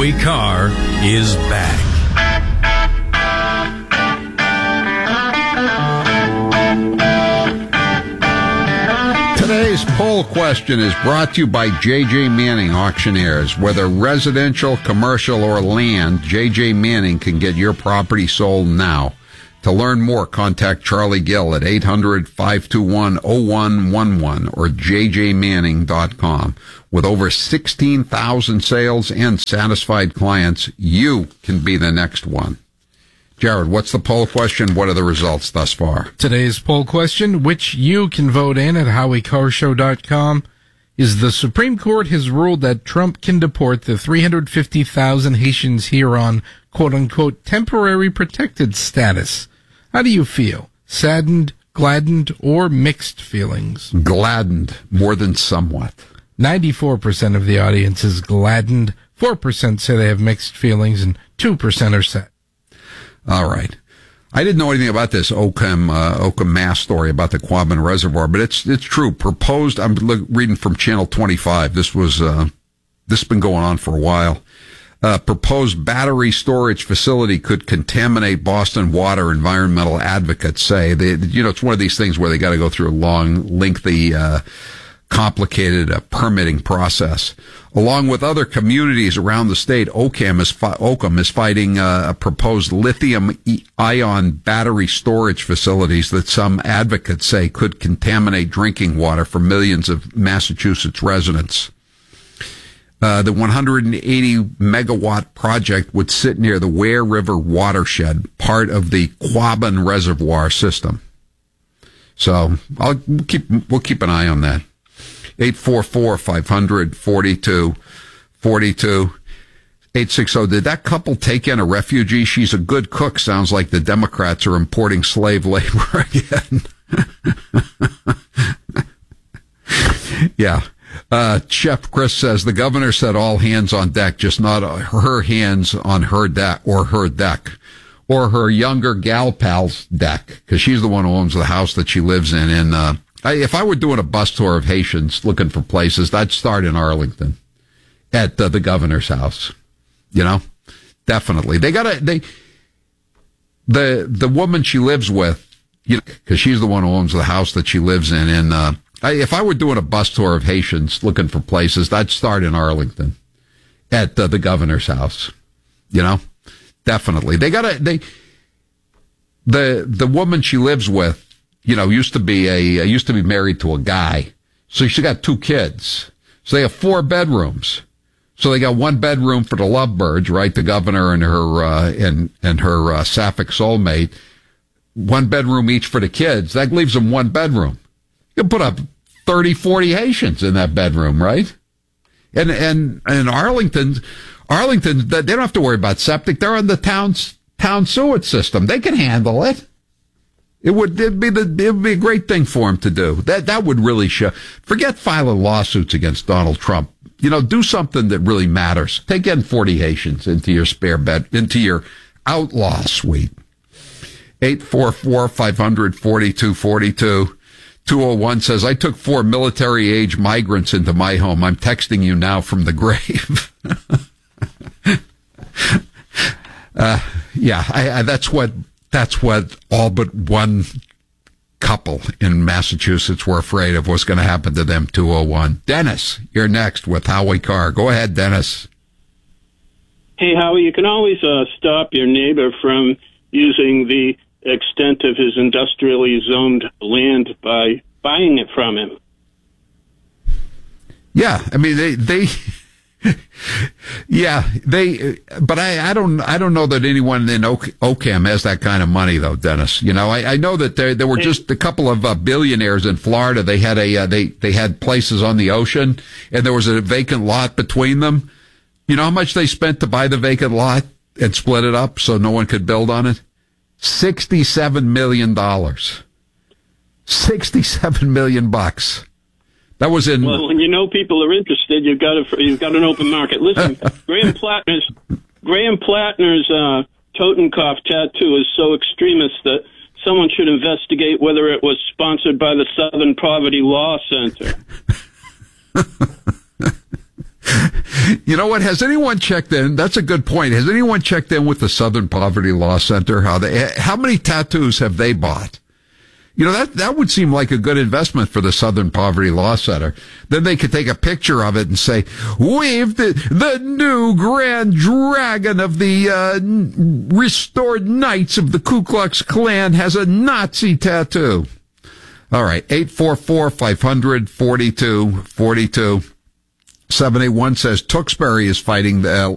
Howie Carr is back. Today's poll question is brought to you by J.J. Manning Auctioneers. Whether residential, commercial, or land, J.J. Manning can get your property sold now. To learn more, contact Charlie Gill at 800-521-0111 or jjmanning.com. With over 16,000 sales and satisfied clients, you can be the next one. Jared, what's the poll question? What are the results thus far? Today's poll question, which you can vote in at HowieCarrShow.com, is the Supreme Court has ruled that Trump can deport the 350,000 Haitians here on quote-unquote temporary protected status. How do you feel? Saddened, gladdened, or mixed feelings? Gladdened, more than somewhat. 94% of the audience is gladdened, 4% say they have mixed feelings, and 2% are sad. All right. I didn't know anything about this Oakham, Mass story about the Quabbin Reservoir, but it's true. Proposed, I'm reading from Channel 25. This has been going on for a while. Proposed battery storage facility could contaminate Boston water, environmental advocates say. It's one of these things where they got to go through a long, lengthy, complicated permitting process. Along with other communities around the state, Oakham is fighting a proposed lithium-ion battery storage facilities that some advocates say could contaminate drinking water for millions of Massachusetts residents. The 180 megawatt project would sit near the Ware River watershed, part of the Quabbin Reservoir system. So we'll keep an eye on that. 844-500-4242. 860, did that couple take in a refugee? She's a good cook. Sounds like the Democrats are importing slave labor again. Yeah. Chef Chris says the governor said all hands on deck, just not her hands on her deck or or her younger gal pal's deck, because she's the one who owns the house that she lives in. And if I were doing a bus tour of Haitians looking for places, I'd start in Arlington at the governor's house. Definitely. The woman she lives with, because she's the one who owns the house that she lives in. And if I were doing a bus tour of Haitians looking for places, I'd start in Arlington at the governor's house. Definitely. The woman she lives with, used to be married to a guy. So she got 2 kids. So they have 4 bedrooms. So they got 1 bedroom for the lovebirds, right? The governor and her, and her sapphic soulmate. 1 bedroom each for the kids. That leaves them 1 bedroom. You can put up 30, 40 Haitians in that bedroom, right? And Arlington, they don't have to worry about septic. They're on the town sewage system. They can handle it. It would be a great thing for him to do. That would really show. Forget filing lawsuits against Donald Trump. Do something that really matters. Take in 40 Haitians into your spare bed, into your outlaw suite. 844-500-4242. 201 says, I took 4 military-age migrants into my home. I'm texting you now from the grave. That's what all but one couple in Massachusetts were afraid of was going to happen to them. 201. Dennis, you're next with Howie Carr. Go ahead, Dennis. Hey, Howie, you can always stop your neighbor from using the extent of his industrially zoned land by buying it from him. Yeah, I mean but I don't know that anyone in Oakham has that kind of money though, Dennis. I know that there were just a couple of billionaires in Florida. They had they had places on the ocean, and there was a vacant lot between them. You know how much they spent to buy the vacant lot and split it up so no one could build on it? $67 million. $67 million. That was in. Well, when people are interested, you've got an open market. Listen, Graham Plattner's Totenkopf tattoo is so extremist that someone should investigate whether it was sponsored by the Southern Poverty Law Center. You know what? Has anyone checked in? That's a good point. Has anyone checked in with the Southern Poverty Law Center? How many tattoos have they bought? You know, that would seem like a good investment for the Southern Poverty Law Center. Then they could take a picture of it and say, we've the new Grand Dragon of the restored Knights of the Ku Klux Klan has a Nazi tattoo. All right, 844-500-4242. 781 says Tewksbury is fighting the